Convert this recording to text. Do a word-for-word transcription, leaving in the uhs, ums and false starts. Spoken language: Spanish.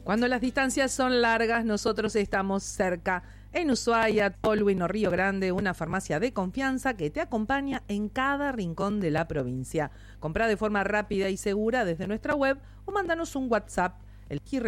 Cuando las distancias son largas, nosotros estamos cerca. En Ushuaia, Tolwyn o Río Grande, una farmacia de confianza que te acompaña en cada rincón de la provincia. Comprá de forma rápida y segura desde nuestra web o mándanos un WhatsApp. El